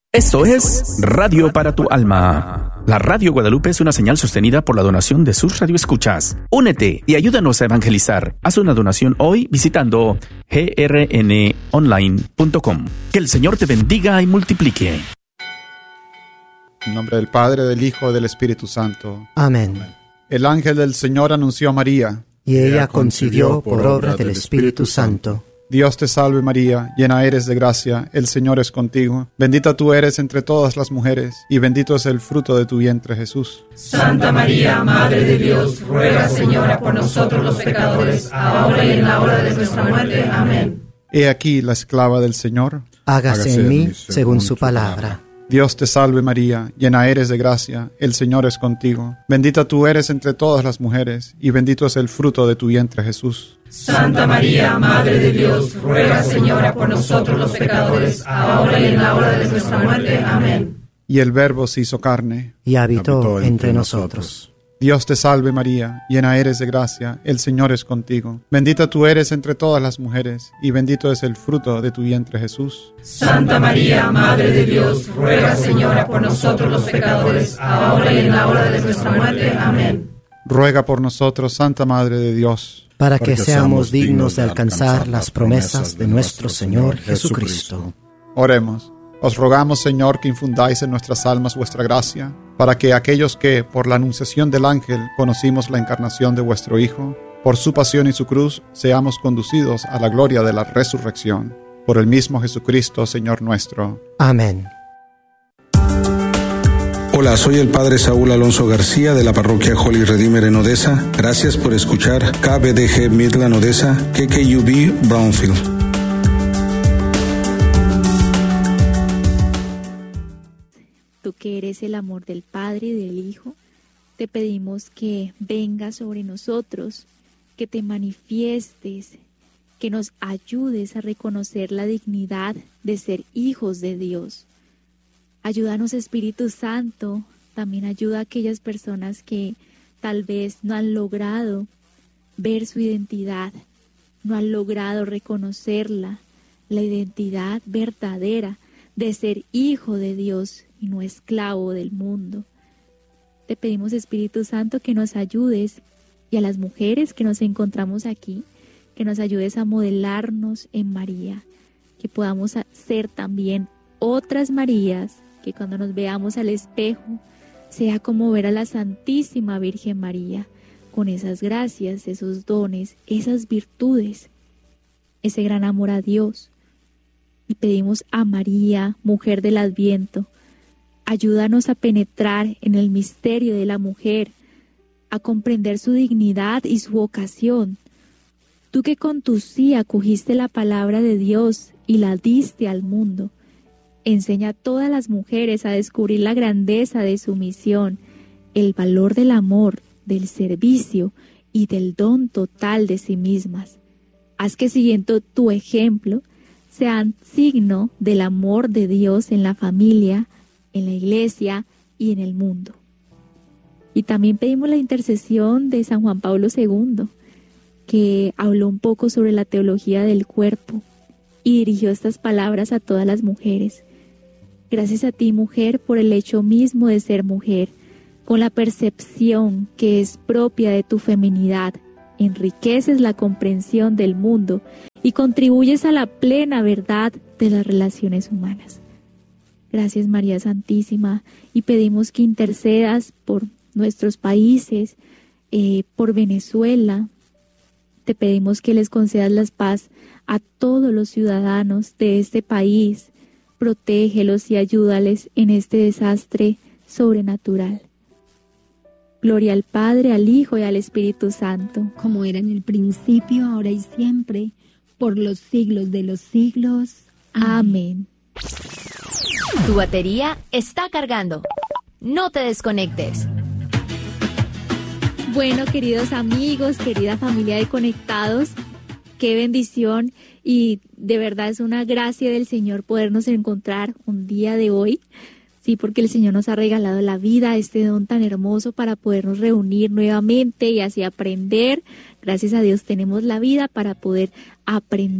Esto es Radio para tu Alma. La Radio Guadalupe es una señal sostenida por la donación de sus radioescuchas. Únete y ayúdanos a evangelizar. Haz una donación hoy visitando grnonline.com. Que el Señor te bendiga y multiplique. En nombre del Padre, del Hijo y del Espíritu Santo. Amén. El ángel del Señor anunció a María. Y ella concibió por obra del Espíritu Santo. Dios te salve María, llena eres de gracia, el Señor es contigo. Bendita tú eres entre todas las mujeres, y bendito es el fruto de tu vientre, Jesús. Santa María, Madre de Dios, ruega, Señora, por nosotros los pecadores, ahora y en la hora de nuestra muerte. Amén. He aquí la esclava del Señor. Hágase en mí según su palabra. Dios te salve María, llena eres de gracia, el Señor es contigo. Bendita tú eres entre todas las mujeres, y bendito es el fruto de tu vientre, Jesús. Santa María, Madre de Dios, ruega, Señora, por nosotros los pecadores, ahora y en la hora de nuestra muerte. Amén. Y el Verbo se hizo carne, y habitó entre nosotros. Dios te salve María, llena eres de gracia, el Señor es contigo. Bendita tú eres entre todas las mujeres, y bendito es el fruto de tu vientre, Jesús. Santa María, Madre de Dios, ruega, Señora, por nosotros los pecadores, ahora y en la hora de nuestra muerte. Amén. Ruega por nosotros, Santa Madre de Dios, para que seamos dignos de alcanzar las promesas de nuestro Señor Jesucristo. Oremos. Os rogamos, Señor, que infundáis en nuestras almas vuestra gracia, para que aquellos que, por la anunciación del ángel, conocimos la encarnación de vuestro Hijo, por su pasión y su cruz, seamos conducidos a la gloria de la resurrección. Por el mismo Jesucristo, Señor nuestro. Amén. Hola, soy el Padre Saúl Alonso García de la Parroquia Holy Redeemer en Odessa. Gracias por escuchar KBDG Midland Odessa, KKUB Brownfield. Tú que eres el amor del Padre y del Hijo, te pedimos que vengas sobre nosotros, que te manifiestes, que nos ayudes a reconocer la dignidad de ser hijos de Dios. Ayúdanos, Espíritu Santo, también ayuda a aquellas personas que tal vez no han logrado ver su identidad, no han logrado reconocerla, la identidad verdadera de ser hijo de Dios y no esclavo del mundo. Te pedimos, Espíritu Santo, que nos ayudes, y a las mujeres que nos encontramos aquí, que nos ayudes a modelarnos en María, que podamos ser también otras Marías, que cuando nos veamos al espejo sea como ver a la Santísima Virgen María, con esas gracias, esos dones, esas virtudes, ese gran amor a Dios. Y pedimos a María, mujer del Adviento, ayúdanos a penetrar en el misterio de la mujer, a comprender su dignidad y su vocación. Tú que con tu sí acogiste la palabra de Dios y la diste al mundo, enseña a todas las mujeres a descubrir la grandeza de su misión, el valor del amor, del servicio y del don total de sí mismas. Haz que siguiendo tu ejemplo sean signo del amor de Dios en la familia, en la iglesia y en el mundo. Y también pedimos la intercesión de San Juan Pablo II, que habló un poco sobre la teología del cuerpo y dirigió estas palabras a todas las mujeres. Gracias a ti, mujer, por el hecho mismo de ser mujer, con la percepción que es propia de tu feminidad, enriqueces la comprensión del mundo y contribuyes a la plena verdad de las relaciones humanas. Gracias, María Santísima, y pedimos que intercedas por nuestros países, por Venezuela. Te pedimos que les concedas la paz a todos los ciudadanos de este país. Protégelos y ayúdales en este desastre sobrenatural. Gloria al Padre, al Hijo y al Espíritu Santo. Como era en el principio, ahora y siempre, por los siglos de los siglos. Amén. Tu batería está cargando. No te desconectes. Bueno, queridos amigos, querida familia de Conectados, qué bendición y de verdad es una gracia del Señor podernos encontrar un día de hoy. Sí, porque el Señor nos ha regalado la vida, este don tan hermoso para podernos reunir nuevamente y así aprender. Gracias a Dios tenemos la vida para poder aprender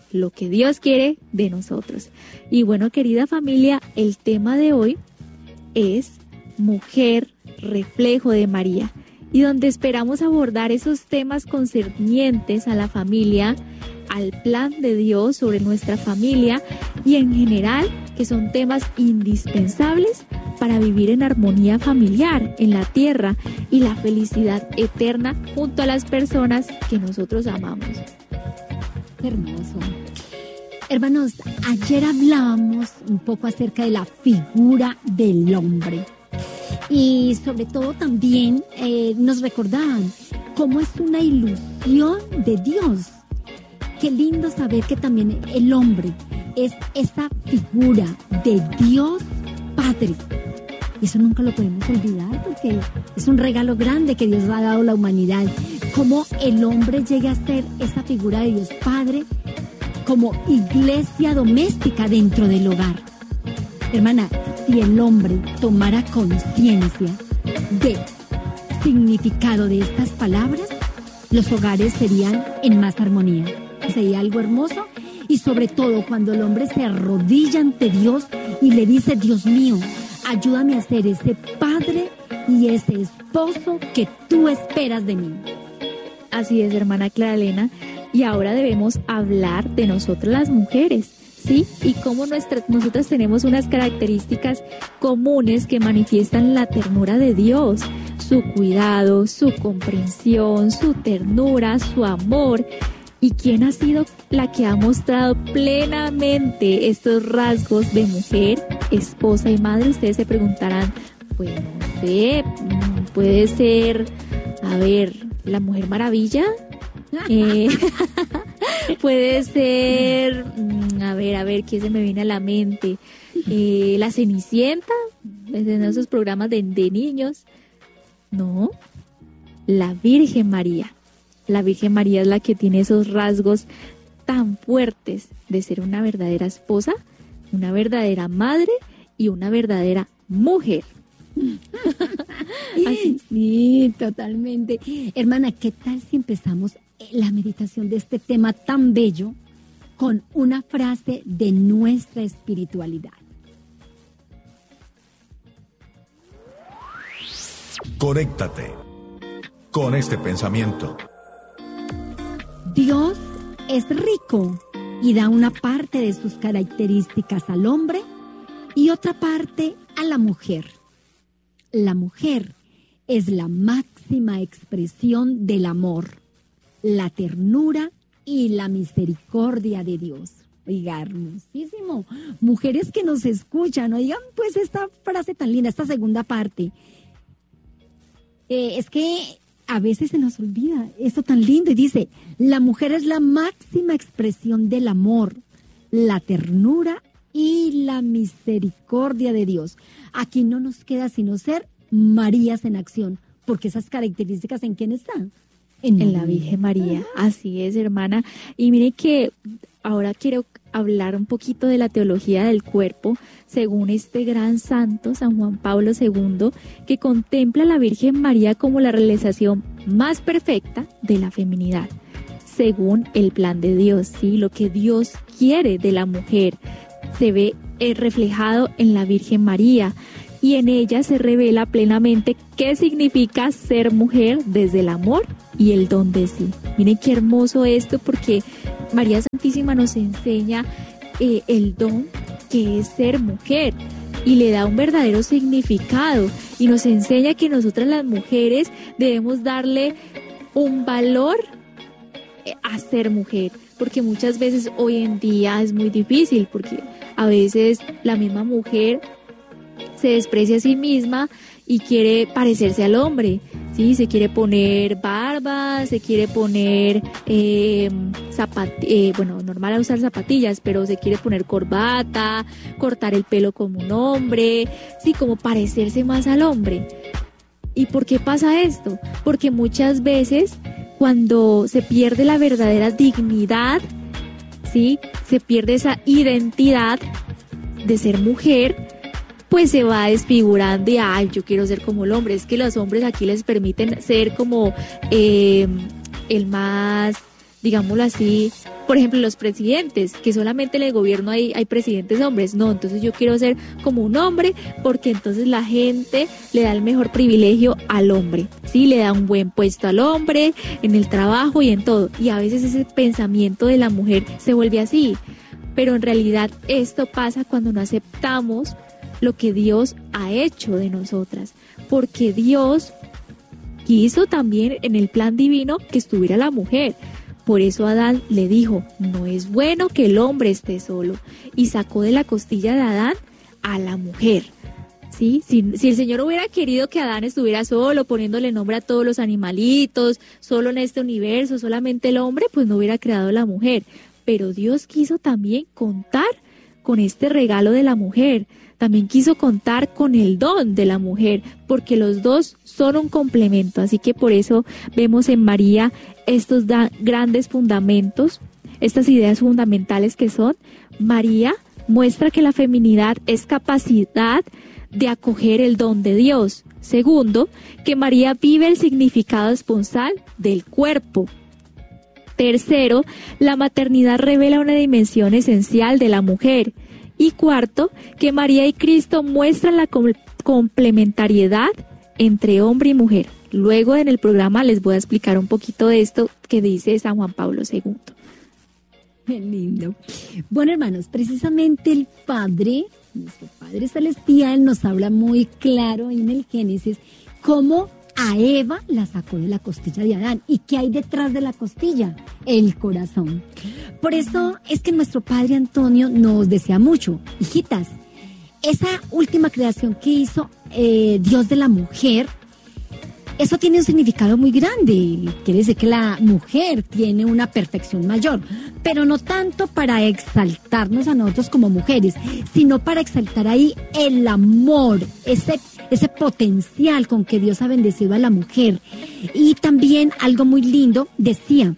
lo que Dios quiere de nosotros. Y bueno, querida familia, el tema de hoy es Mujer, reflejo de María, y donde esperamos abordar esos temas concernientes a la familia, al plan de Dios sobre nuestra familia y en general, que son temas indispensables para vivir en armonía familiar en la tierra y la felicidad eterna junto a las personas que nosotros amamos. Hermoso. Hermanos, ayer hablábamos un poco acerca de la figura del hombre y sobre todo también nos recordaban cómo es una ilusión de Dios. Qué lindo saber que también el hombre es esa figura de Dios Padre. Eso nunca lo podemos olvidar porque es un regalo grande que Dios ha dado a la humanidad. Cómo el hombre llega a ser esa figura de Dios Padre como iglesia doméstica dentro del hogar. Hermana, si el hombre tomara conciencia del significado de estas palabras, los hogares serían en más armonía. Sería algo hermoso y sobre todo cuando el hombre se arrodilla ante Dios y le dice: Dios mío, ayúdame a ser ese padre y ese esposo que tú esperas de mí. Así es, hermana Clara Elena, y ahora debemos hablar de nosotras las mujeres, ¿sí? Y cómo nosotras tenemos unas características comunes que manifiestan la ternura de Dios, su cuidado, su comprensión, su ternura, su amor. ¿Y quién ha sido la que ha mostrado plenamente estos rasgos de mujer, esposa y madre? Ustedes se preguntarán, pues no sé, puede ser, a ver, la Mujer Maravilla, puede ser, a ver, ¿quién se me viene a la mente? La Cenicienta, desde esos programas de niños. No, la Virgen María. La Virgen María es la que tiene esos rasgos tan fuertes de ser una verdadera esposa, una verdadera madre y una verdadera mujer. Así. Sí, totalmente. Hermana, ¿qué tal si empezamos la meditación de este tema tan bello con una frase de nuestra espiritualidad? Conéctate con este pensamiento. Dios es rico y da una parte de sus características al hombre y otra parte a la mujer. La mujer es la máxima expresión del amor, la ternura y la misericordia de Dios. Oiga, hermosísimo. Mujeres que nos escuchan, oigan pues esta frase tan linda, esta segunda parte. Es que a veces se nos olvida esto tan lindo y dice: la mujer es la máxima expresión del amor, la ternura y la misericordia de Dios. Aquí no nos queda sino ser Marías en acción, porque esas características, ¿en quién están? En la Virgen María. Así es, hermana. Y mire que ahora quiero hablar un poquito de la teología del cuerpo, según este gran santo, San Juan Pablo II, que contempla a la Virgen María como la realización más perfecta de la feminidad, según el plan de Dios, ¿sí? Lo que Dios quiere de la mujer se ve reflejado en la Virgen María, y en ella se revela plenamente qué significa ser mujer desde el amor y el don de sí. Miren qué hermoso esto, porque María Santísima nos enseña el don que es ser mujer y le da un verdadero significado y nos enseña que nosotras las mujeres debemos darle un valor a ser mujer, porque muchas veces hoy en día es muy difícil, porque a veces la misma mujer se desprecia a sí misma y quiere parecerse al hombre, ¿sí? Se quiere poner barba, se quiere poner, normal usar zapatillas, pero se quiere poner corbata, cortar el pelo como un hombre, sí, como parecerse más al hombre. ¿Y por qué pasa esto? Porque muchas veces cuando se pierde la verdadera dignidad, ¿sí? Se pierde esa identidad de ser mujer, pues se va desfigurando y yo quiero ser como el hombre. Es que los hombres aquí les permiten ser como el más, digámoslo así, Por ejemplo, los presidentes, que solamente en el gobierno hay presidentes hombres. No, entonces yo quiero ser como un hombre porque entonces la gente le da el mejor privilegio al hombre, ¿sí? Le da un buen puesto al hombre en el trabajo y en todo. Y a veces ese pensamiento de la mujer se vuelve así. Pero en realidad esto pasa cuando no aceptamos lo que Dios ha hecho de nosotras. Porque Dios quiso también en el plan divino que estuviera la mujer. Por eso Adán le dijo, no es bueno que el hombre esté solo. Y sacó de la costilla de Adán a la mujer. ¿Sí? Si el Señor hubiera querido que Adán estuviera solo, poniéndole nombre a todos los animalitos, solo en este universo, solamente el hombre, pues no hubiera creado la mujer. Pero Dios quiso también contar con este regalo de la mujer. También quiso contar con el don de la mujer, porque los dos son un complemento. Así que por eso vemos en María estos grandes fundamentos, estas ideas fundamentales que son: María muestra que la feminidad es capacidad de acoger el don de Dios. Segundo, que María vive el significado esponsal del cuerpo. Tercero, la maternidad revela una dimensión esencial de la mujer. Y cuarto, que María y Cristo muestran la complementariedad entre hombre y mujer. Luego en el programa les voy a explicar un poquito de esto que dice San Juan Pablo II. Qué lindo. Bueno, hermanos, precisamente el Padre, nuestro Padre Celestial, nos habla muy claro en el Génesis cómo a Eva la sacó de la costilla de Adán. ¿Y qué hay detrás de la costilla? El corazón. Por eso es que nuestro Padre Antonio nos decía mucho: hijitas, esa última creación que hizo Dios de la mujer, eso tiene un significado muy grande. Quiere decir que la mujer tiene una perfección mayor, pero no tanto para exaltarnos a nosotros como mujeres, sino para exaltar ahí el amor, ese potencial con que Dios ha bendecido a la mujer. Y también algo muy lindo, decía,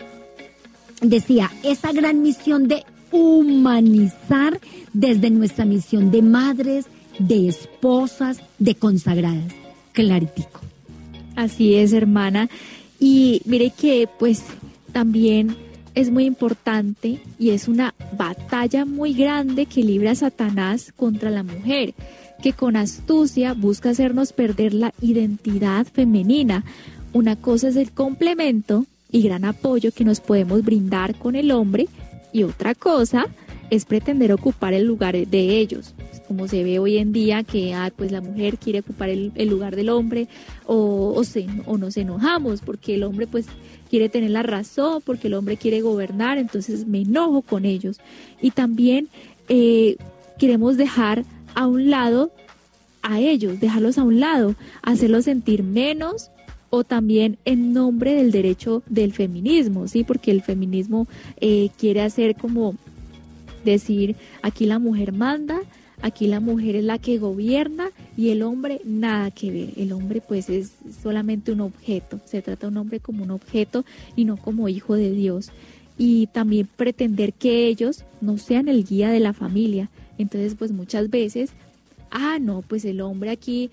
esa gran misión de humanizar desde nuestra misión de madres, de esposas, de consagradas. Claritico. Así es, hermana. Y mire que pues también es muy importante y es una batalla muy grande que libra Satanás contra la mujer, que con astucia busca hacernos perder la identidad femenina. Una cosa es el complemento y gran apoyo que nos podemos brindar con el hombre, y otra cosa es pretender ocupar el lugar de ellos, como se ve hoy en día, que pues la mujer quiere ocupar el lugar del hombre, o nos enojamos porque el hombre pues quiere tener la razón, porque el hombre quiere gobernar, entonces me enojo con ellos. Y también queremos dejar a un lado a ellos, dejarlos a un lado, hacerlos sentir menos, o también en nombre del derecho del feminismo, ¿sí? Porque el feminismo quiere hacer como decir, aquí la mujer manda, aquí la mujer es la que gobierna y el hombre nada que ver. El hombre pues es solamente un objeto, se trata de un hombre como un objeto y no como hijo de Dios. Y también pretender que ellos no sean el guía de la familia. Entonces pues muchas veces, no, pues el hombre aquí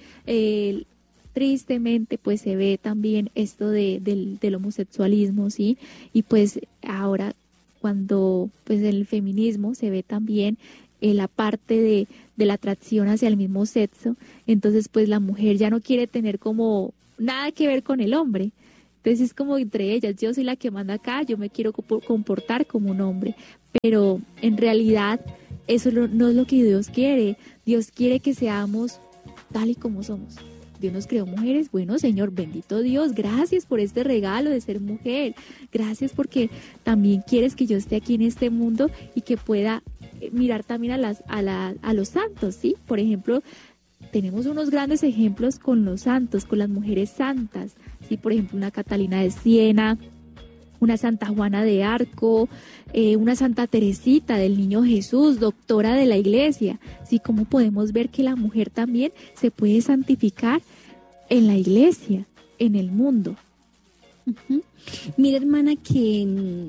tristemente pues se ve también esto del homosexualismo, ¿sí? Y pues ahora cuando pues el feminismo se ve también la parte de la atracción hacia el mismo sexo, entonces pues la mujer ya no quiere tener como nada que ver con el hombre. Entonces es como entre ellas, yo soy la que manda acá, yo me quiero comportar como un hombre, pero en realidad eso no es lo que Dios quiere. Dios quiere que seamos tal y como somos. Dios nos creó mujeres. Bueno, Señor, bendito Dios, gracias por este regalo de ser mujer. Gracias porque también quieres que yo esté aquí en este mundo y que pueda mirar también a los santos, ¿sí? Por ejemplo, tenemos unos grandes ejemplos con los santos, con las mujeres santas, ¿sí? Por ejemplo, una Catalina de Siena, una Santa Juana de Arco, una Santa Teresita del Niño Jesús, doctora de la Iglesia. ¿Sí? Cómo podemos ver que la mujer también se puede santificar en la Iglesia, en el mundo. Uh-huh. Mira, hermana, que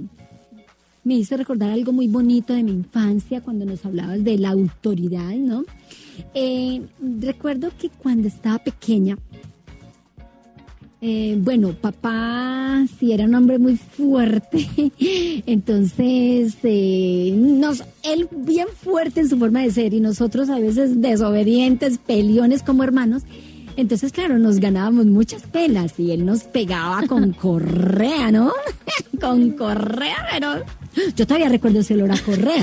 me hizo recordar algo muy bonito de mi infancia cuando nos hablabas de la autoridad, ¿no? Recuerdo que cuando estaba pequeña, Bueno, papá sí era un hombre muy fuerte, entonces él bien fuerte en su forma de ser y nosotros a veces desobedientes, peleones como hermanos. Entonces, claro, nos ganábamos muchas pelas y él nos pegaba con correa, ¿no? Con correa, pero yo todavía recuerdo ese olor a correa.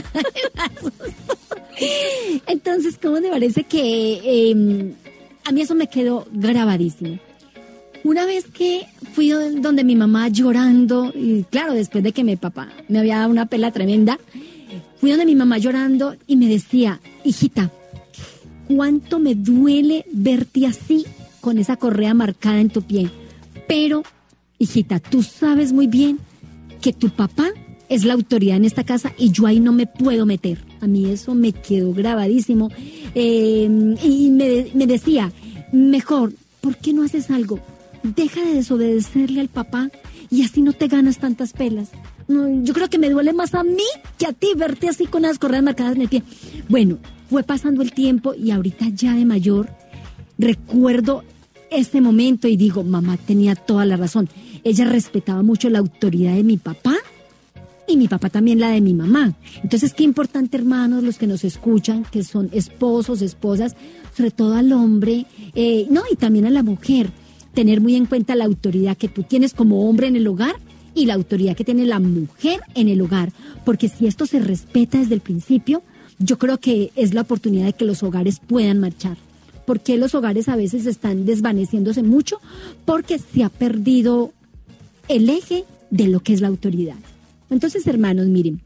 Entonces, ¿cómo te parece que a mí eso me quedó grabadísimo? Una vez que fui donde mi mamá llorando, y claro, después de que mi papá me había dado una pela tremenda, fui donde mi mamá llorando y me decía, hijita, cuánto me duele verte así, con esa correa marcada en tu pie. Pero, hijita, tú sabes muy bien que tu papá es la autoridad en esta casa y yo ahí no me puedo meter. A mí eso me quedó grabadísimo. Y me decía, mejor, ¿por qué no haces algo? Deja de desobedecerle al papá y así no te ganas tantas pelas. No, yo creo que me duele más a mí que a ti verte así con las correas marcadas en el pie. Bueno, fue pasando el tiempo y ahorita ya de mayor recuerdo ese momento y digo, mamá tenía toda la razón. Ella respetaba mucho la autoridad de mi papá y mi papá también la de mi mamá. Entonces, qué importante, hermanos, los que nos escuchan, que son esposos, esposas, sobre todo al hombre, y también a la mujer, tener muy en cuenta la autoridad que tú tienes como hombre en el hogar y la autoridad que tiene la mujer en el hogar. Porque si esto se respeta desde el principio, yo creo que es la oportunidad de que los hogares puedan marchar. Porque los hogares a veces están desvaneciéndose mucho porque se ha perdido el eje de lo que es la autoridad. Entonces, hermanos, miren,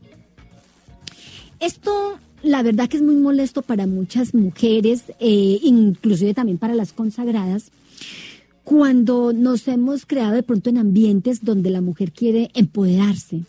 esto la verdad que es muy molesto para muchas mujeres, inclusive también para las consagradas, cuando nos hemos creado de pronto en ambientes donde la mujer quiere empoderarse.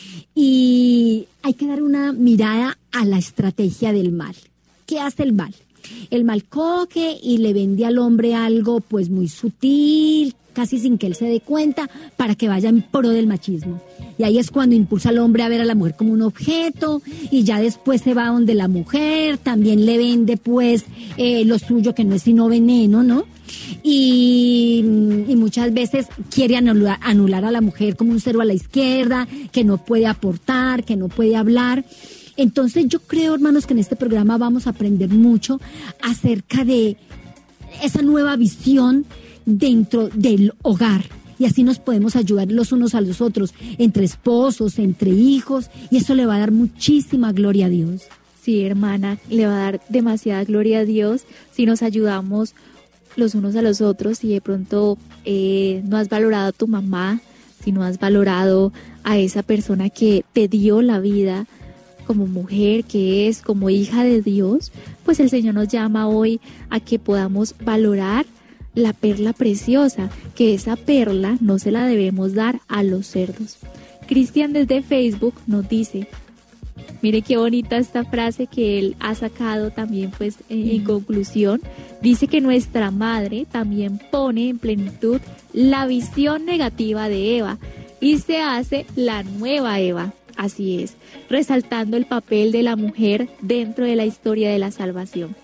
Y hay que dar una mirada a la estrategia del mal. ¿Qué hace el mal? El mal coge y le vende al hombre algo pues muy sutil, casi sin que él se dé cuenta, para que vaya en pro del machismo. Y ahí es cuando impulsa al hombre a ver a la mujer como un objeto y ya después se va donde la mujer, también le vende pues lo suyo que no es sino veneno, ¿no? Y muchas veces quiere anular a la mujer como un cero a la izquierda, que no puede aportar, que no puede hablar. Entonces yo creo, hermanos, que en este programa vamos a aprender mucho acerca de esa nueva visión dentro del hogar. Y así nos podemos ayudar los unos a los otros, entre esposos, entre hijos, y eso le va a dar muchísima gloria a Dios. Sí, hermana, le va a dar demasiada gloria a Dios si nos ayudamos los unos a los otros. Si de pronto no has valorado a tu mamá, si no has valorado a esa persona que te dio la vida como mujer, que es como hija de Dios, pues el Señor nos llama hoy a que podamos valorar la perla preciosa, que esa perla no se la debemos dar a los cerdos. Cristian desde Facebook nos dice, mire qué bonita esta frase que él ha sacado también pues en conclusión, dice que nuestra madre también pone en plenitud la visión negativa de Eva y se hace la nueva Eva. Así es, resaltando el papel de la mujer dentro de la historia de la salvación.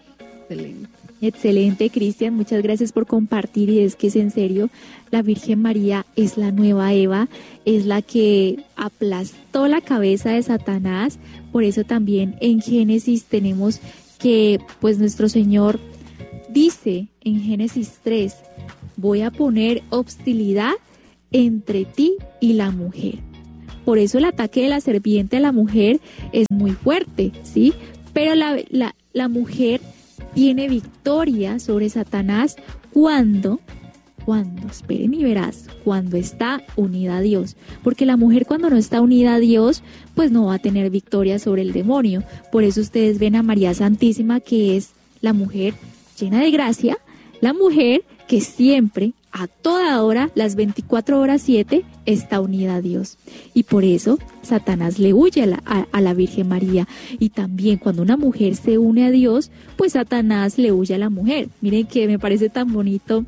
Excelente, Cristian, muchas gracias por compartir, y es que es en serio, la Virgen María es la nueva Eva, es la que aplastó la cabeza de Satanás. Por eso también en Génesis tenemos que pues nuestro Señor dice en Génesis 3, voy a poner hostilidad entre ti y la mujer. Por eso el ataque de la serpiente a la mujer es muy fuerte, ¿sí? Pero la mujer tiene victoria sobre Satanás cuando, esperen y verás, cuando está unida a Dios. Porque la mujer cuando no está unida a Dios, pues no va a tener victoria sobre el demonio. Por eso ustedes ven a María Santísima, que es la mujer llena de gracia, la mujer que siempre, a toda hora, las 24 horas 7, está unida a Dios. Y por eso Satanás le huye a la Virgen María. Y también cuando una mujer se une a Dios, pues Satanás le huye a la mujer. Miren que me parece tan bonito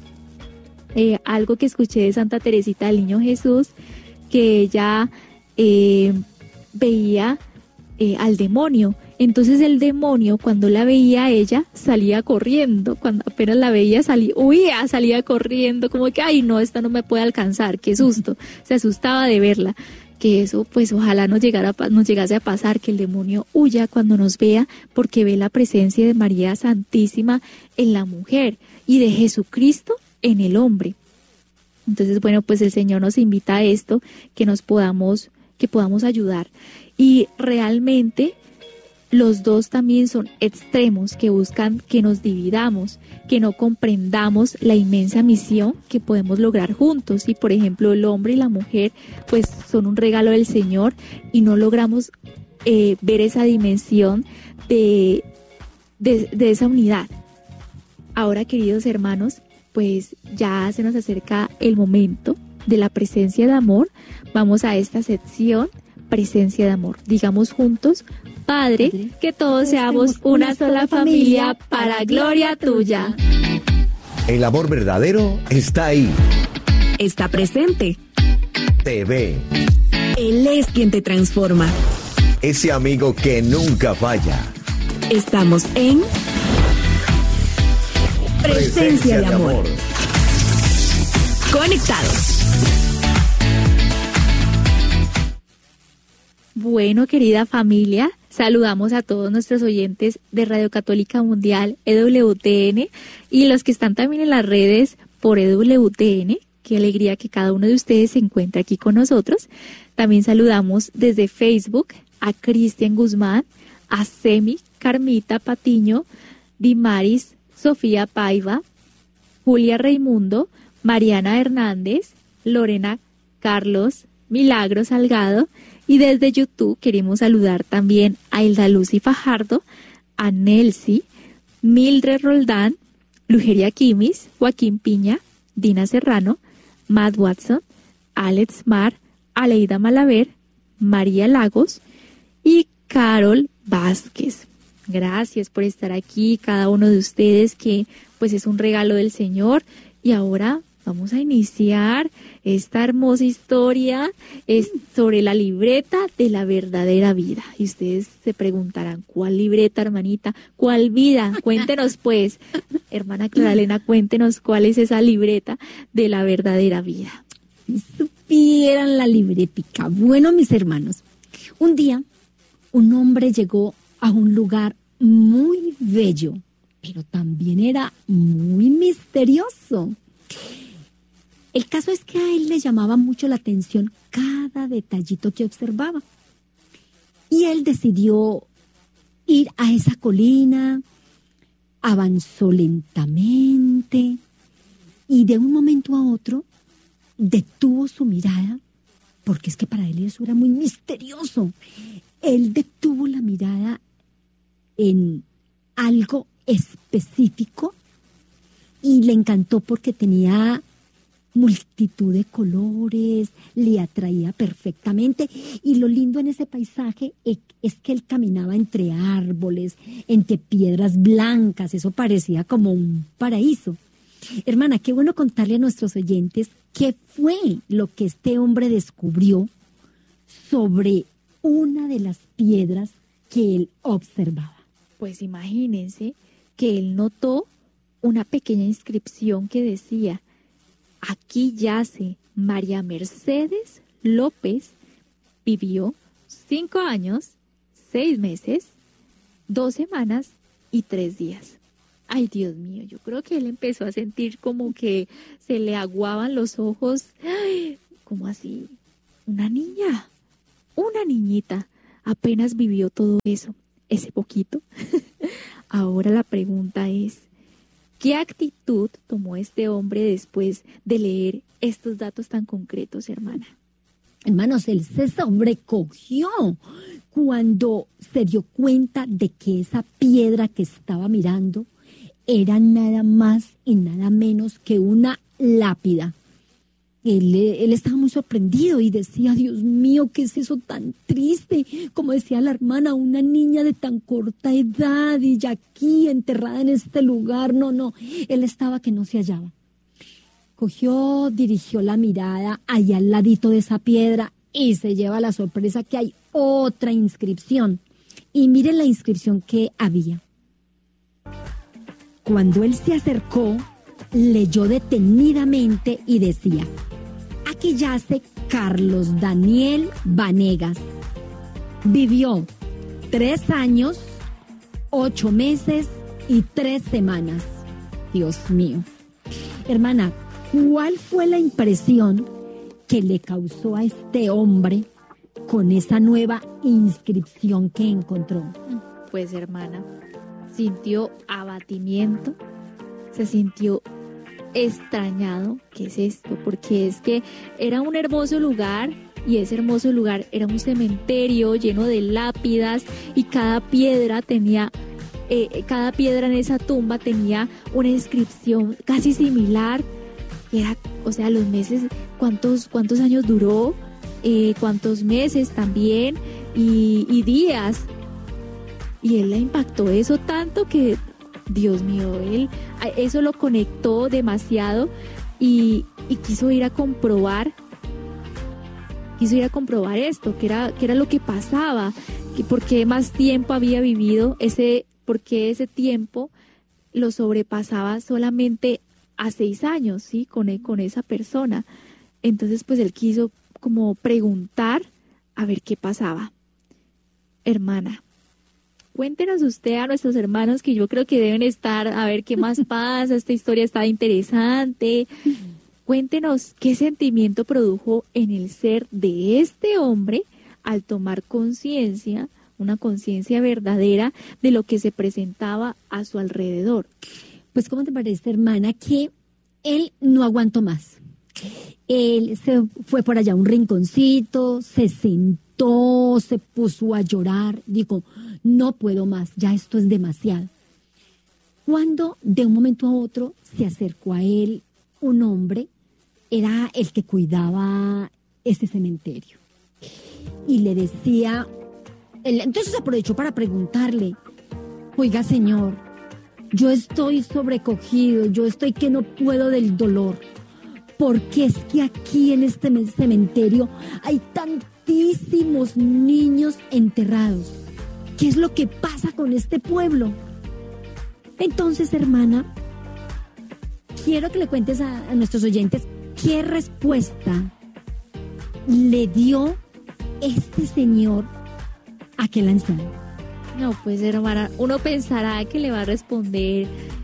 algo que escuché de Santa Teresita del Niño Jesús, que ella veía al demonio Entonces el demonio, cuando la veía a ella, salía corriendo. Cuando apenas la veía, salía corriendo, como que, ay, no, esta no me puede alcanzar, qué susto. Se asustaba de verla. Que eso, pues, ojalá nos llegase a pasar, que el demonio huya cuando nos vea, porque ve la presencia de María Santísima en la mujer y de Jesucristo en el hombre. Entonces, bueno, pues el Señor nos invita a esto, que podamos ayudar. Y realmente los dos también son extremos que buscan que nos dividamos, que no comprendamos la inmensa misión que podemos lograr juntos. Y por ejemplo, el hombre y la mujer pues son un regalo del Señor y no logramos ver esa dimensión de esa unidad. Ahora, queridos hermanos, pues ya se nos acerca el momento de la presencia de amor. Vamos a esta sección, presencia de amor. Digamos juntos: Padre, que todos seamos una sola familia para gloria tuya. El amor verdadero está ahí. Está presente. Te ve. Él es quien te transforma. Ese amigo que nunca falla. Estamos en Presencia de amor. Conectados. Bueno, querida familia, saludamos a todos nuestros oyentes de Radio Católica Mundial, EWTN, y los que están también en las redes por EWTN. Qué alegría que cada uno de ustedes se encuentre aquí con nosotros. También saludamos desde Facebook a Cristian Guzmán, a Semi, Carmita Patiño, Dimaris, Sofía Paiva, Julia Raimundo, Mariana Hernández, Lorena Carlos, Milagro Salgado. Y desde YouTube queremos saludar también a Hilda Lucy Fajardo, a Nelsi, Mildred Roldán, Lugeria Quimis, Joaquín Piña, Dina Serrano, Matt Watson, Alex Mar, Aleida Malaver, María Lagos y Carol Vázquez. Gracias por estar aquí, cada uno de ustedes, que pues es un regalo del Señor. Y ahora vamos a iniciar esta hermosa historia sobre la libreta de la verdadera vida. Y ustedes se preguntarán, ¿cuál libreta, hermanita? ¿Cuál vida? Cuéntenos pues, hermana Clara Elena, cuéntenos cuál es esa libreta de la verdadera vida. Si supieran la libretica. Bueno, mis hermanos, un día un hombre llegó a un lugar muy bello, pero también era muy misterioso. El caso es que a él le llamaba mucho la atención cada detallito que observaba. Y él decidió ir a esa colina, avanzó lentamente y de un momento a otro detuvo su mirada, porque es que para él eso era muy misterioso. Él detuvo la mirada en algo específico y le encantó porque tenía multitud de colores, le atraía perfectamente. Y lo lindo en ese paisaje es que él caminaba entre árboles, entre piedras blancas, eso parecía como un paraíso. Hermana, qué bueno contarle a nuestros oyentes qué fue lo que este hombre descubrió sobre una de las piedras que él observaba. Pues imagínense que él notó una pequeña inscripción que decía: aquí yace María Mercedes López, vivió 5 años, 6 meses, 2 semanas y 3 días. Ay, Dios mío, yo creo que él empezó a sentir como que se le aguaban los ojos. Ay, ¿cómo así? Una niñita, apenas vivió todo eso, ese poquito. Ahora la pregunta es: ¿qué actitud tomó este hombre después de leer estos datos tan concretos, hermana? Hermanos, ese hombre cogió cuando se dio cuenta de que esa piedra que estaba mirando era nada más y nada menos que una lápida. Él estaba muy sorprendido y decía: Dios mío, ¿qué es eso tan triste? Como decía la hermana, una niña de tan corta edad y ya aquí enterrada en este lugar. No, él estaba que no se hallaba. Cogió, dirigió la mirada allá al ladito de esa piedra y se lleva la sorpresa que hay otra inscripción. Y miren la inscripción que había. Cuando él se acercó, leyó detenidamente y decía: aquí yace Carlos Daniel Vanegas. Vivió 3 años, 8 meses y 3 semanas. Dios mío. Hermana, ¿cuál fue la impresión que le causó a este hombre con esa nueva inscripción que encontró? Pues, hermana, sintió abatimiento, se sintió extrañado. ¿Qué es esto? Porque es que era un hermoso lugar, y ese hermoso lugar era un cementerio lleno de lápidas, y cada piedra en esa tumba tenía una inscripción casi similar. Era, o sea, los meses, cuántos años duró, cuántos meses también, y días. Y él le impactó eso tanto que, Dios mío, él eso lo conectó demasiado y quiso ir a comprobar esto, que era lo que pasaba, que por qué más tiempo había vivido, porque ese tiempo lo sobrepasaba solamente a 6 años, ¿sí? Con esa persona. Entonces, pues él quiso como preguntar a ver qué pasaba. Hermana, cuéntenos usted a nuestros hermanos, que yo creo que deben estar, a ver qué más pasa, esta historia está interesante. Cuéntenos qué sentimiento produjo en el ser de este hombre al tomar conciencia, una conciencia verdadera de lo que se presentaba a su alrededor. Pues, ¿cómo te parece, hermana, que él no aguantó más? Él se fue por allá a un rinconcito, se sentó, se puso a llorar, dijo: no puedo más, ya esto es demasiado. Cuando de un momento a otro se acercó a él un hombre, era el que cuidaba ese cementerio, y le decía, entonces aprovechó para preguntarle: oiga, señor, yo estoy sobrecogido, yo estoy que no puedo del dolor, porque es que aquí en este cementerio hay tantísimos niños enterrados. ¿Qué es lo que pasa con este pueblo? Entonces, hermana, quiero que le cuentes a nuestros oyentes qué respuesta le dio este señor a aquel anciano. No, pues, hermana, uno pensará que le va a responder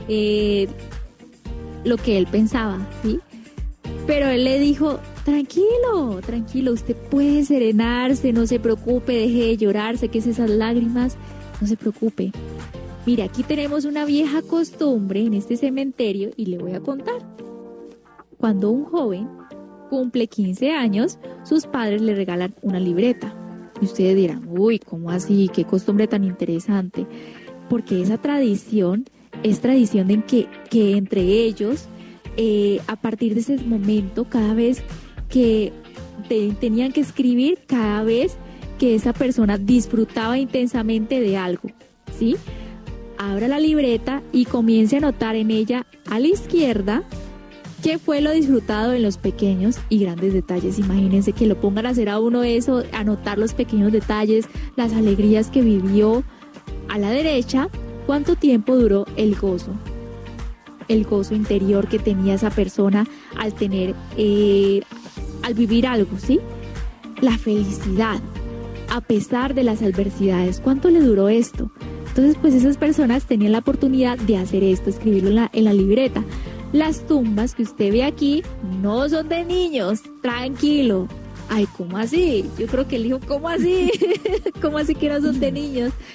lo que él pensaba, ¿sí? Pero él le dijo: tranquilo, usted puede serenarse, no se preocupe, deje de llorar, sé que es esas lágrimas, no se preocupe. Mire, aquí tenemos una vieja costumbre en este cementerio y le voy a contar. Cuando un joven cumple 15 años, sus padres le regalan una libreta. Y ustedes dirán: uy, ¿cómo así? ¿Qué costumbre tan interesante? Porque esa tradición es tradición en que entre ellos, a partir de ese momento, cada vez que tenían que escribir, cada vez que esa persona disfrutaba intensamente de algo, ¿sí? Abra la libreta y comience a anotar en ella, a la izquierda, qué fue lo disfrutado en los pequeños y grandes detalles. Imagínense que lo pongan a hacer a uno eso, anotar los pequeños detalles, las alegrías que vivió. A la derecha, cuánto tiempo duró el gozo interior que tenía esa persona al tener, al vivir algo, ¿sí? La felicidad, a pesar de las adversidades, ¿cuánto le duró esto? Entonces, pues esas personas tenían la oportunidad de hacer esto, escribirlo en la libreta. Las tumbas que usted ve aquí no son de niños, tranquilo. Ay, ¿cómo así? Yo creo que él dijo: ¿cómo así? ¿Cómo así que no son de niños?